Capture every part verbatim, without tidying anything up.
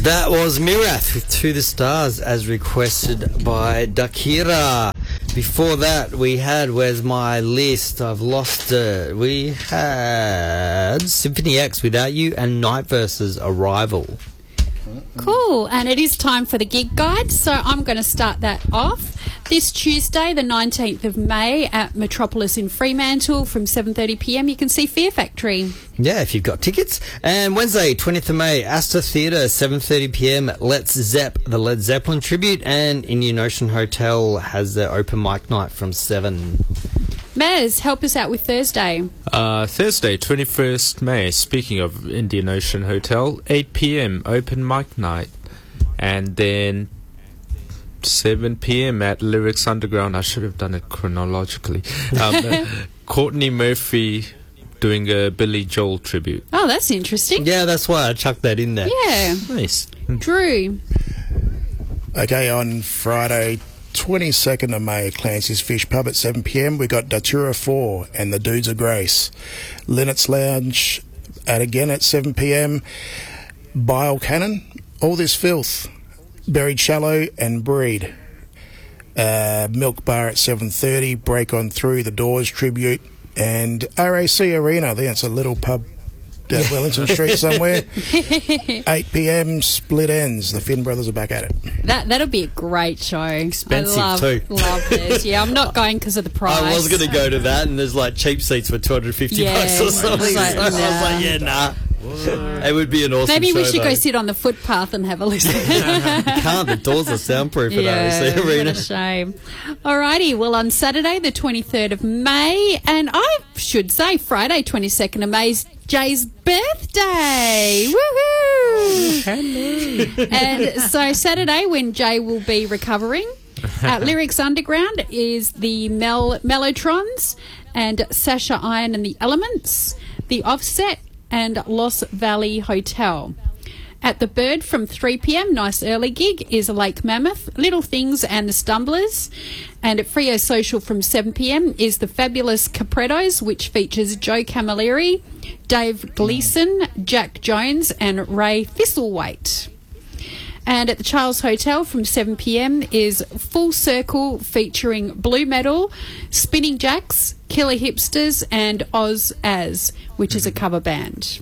That was Mirath with To the Stars as requested by Dakira. Before that we had Where's My List? I've lost it. We had Symphony X Without You and Night Versus Arrival. Cool, and it is time for the gig guide, so I'm going to start that off. This Tuesday, the nineteenth of May, at Metropolis in Fremantle from seven thirty p m, you can see Fear Factory. Yeah, if you've got tickets. And Wednesday, twentieth of May, Astor Theatre, seven thirty p m, Let's Zepp, the Led Zeppelin tribute, and Indian Ocean Hotel has their open mic night from seven. Maz, help us out with Thursday. Uh, Thursday, twenty-first May, speaking of Indian Ocean Hotel, eight p m, open mic night. And then seven p m at Lyrics Underground. I should have done it chronologically. Um, uh, Courtney Murphy doing a Billy Joel tribute. Oh, that's interesting. Yeah, that's why I chucked that in there. Yeah. Nice. Drew. Okay, on Friday, twenty-second of May, Clancy's Fish Pub at seven p m, we got Datura four and the Dudes of Grace. Linnet's Lounge at again at seven p m, Bile Cannon, All This Filth, Buried Shallow and Breed. Uh, Milk Bar at seven thirty, Break On Through, The Doors tribute, and R A C Arena, I think it's a little pub down Wellington Street somewhere. eight p m, Split Ends. The Finn Brothers are back at it. That, that'll be a great show. Expensive I love, too. love this. Yeah, I'm not going because of the price. I was going to go to that, and there's like cheap seats for two hundred fifty Yeah, bucks or something. like, So I was nah. like, yeah, nah. It would be an awesome Maybe show, we should though. go sit on the footpath and have a listen. You can't. The doors are soundproof at Yeah, R A C what Arena. a shame. Alrighty, well, on Saturday, the twenty-third of May, and I should say Friday, twenty-second of May, is Jay's birthday. Woohoo! Hello. And so Saturday, when Jay will be recovering, at Lyrics Underground is the Mel- Mellotrons and Sasha Iron and the Elements, the Offset, and Lost Valley Hotel. At the Bird from three p m, nice early gig, is Lake Mammoth, Little Things and the Stumblers. And at Frio Social from seven p m is the Fabulous Caprettos, which features Joe Camilleri, Dave Gleason, Jack Jones and Ray Thistlethwaite. And at the Charles Hotel from seven p m is Full Circle featuring Blue Metal, Spinning Jacks, Killer Hipsters and Oz Az, which is a cover band.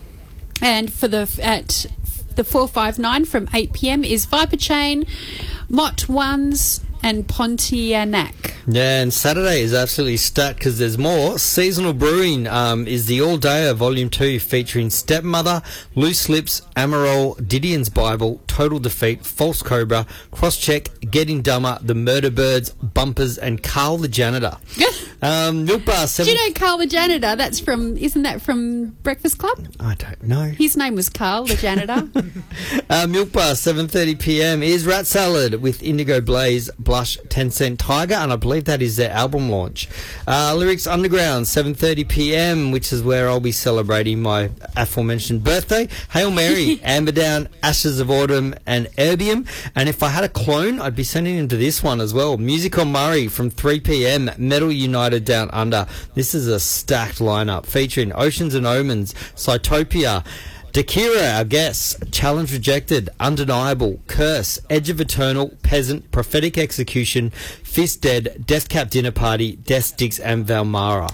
And for the at the four five nine from eight p m is Viper Chain, Mott Ones and Pontianak. Yeah, and Saturday is absolutely stacked because there's more. Seasonal Brewing um, is the All-Dayer Volume two featuring Stepmother, Loose Lips, Amarol, Didion's Bible, Total Defeat, False Cobra, Crosscheck, Getting Dumber, The Murder Birds, Bumpers and Carl the Janitor. um, Milk Bar Do seven... you know Carl the Janitor? That's from, isn't that from Breakfast Club? I don't know. His name was Carl the Janitor. uh, Milk Bar, seven thirty p m is Rat Salad with Indigo Blaze, Blush, ten cent Tiger, and I believe that is their album launch. Uh, Lyrics Underground, seven thirty p m, which is where I'll be celebrating my aforementioned birthday. Hail Mary, Amberdown, Ashes of Autumn, and Erbium. And if I had a clone, I'd be sending him to this one as well. Music on Murray from three p m, Metal United Down Under. This is a stacked lineup featuring Oceans and Omens, Cytopia, Dakira, our guests, Challenge Rejected, Undeniable, Curse, Edge of Eternal, Peasant, Prophetic Execution, Fist Dead, Death Cap Dinner Party, Death Sticks, and Valmara.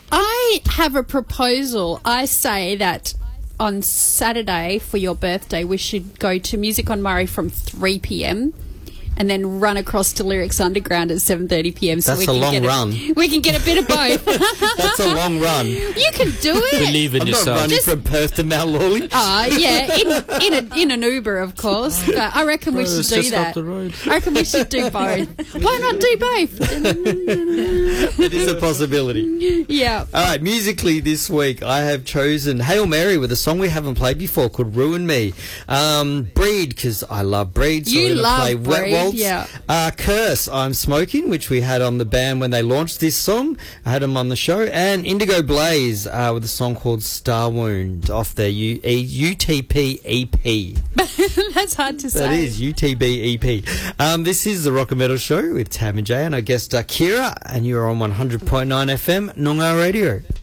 I have a proposal. I say that on Saturday for your birthday, we should go to Music on Murray from three p m and then run across to Lyrics Underground at seven thirty p m. So That's we a can long get run. A, we can get a bit of both. That's a long run. You can do it. Believe in I'm yourself. not running Just- from Perth to Mount Lawley. Oh, yeah, in, in, a, in an Uber, of course. But I reckon we Bro, should it's do just that. up the road. I reckon we should do both. Why not do both? It is a possibility. Yeah. All right, musically this week I have chosen Hail Mary with a song we haven't played before called Ruin Me. Um, Breed, because I love Breed, so You we're going to love play Wet Breed, Waltz. yeah. Uh, Curse, I'm Smoking, which we had on the band when they launched this song. I had them on the show. And Indigo Blaze uh, with a song called Star Wound off their U- e- U T P E P. That's hard to say. That is U T B E P. Um, this is the Rock and Metal Show with Tam and Jay and our guest uh, Kira, and you're on one hundred point nine F M, Noongar Radio.